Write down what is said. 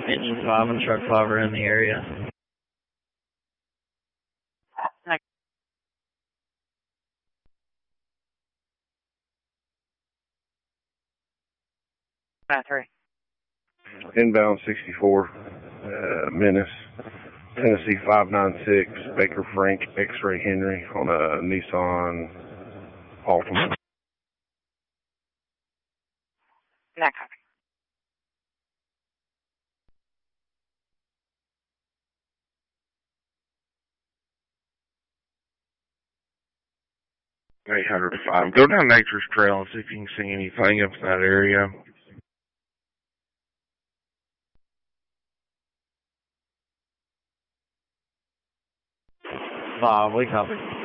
Engine 5 and Truck 5 are in the area. Inbound 64, Menace, Tennessee 596, Baker Frank, X-Ray Henry on a Nissan Altima. Not copy. $805. Go down Nature's Trail and see if you can see anything up in that area. 5, we copy.